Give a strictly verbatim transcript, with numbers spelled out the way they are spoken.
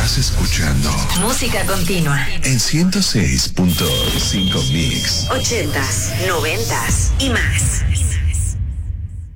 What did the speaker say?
Estás escuchando Música Continua en ciento seis punto cinco Mix. Ochentas, noventas y más.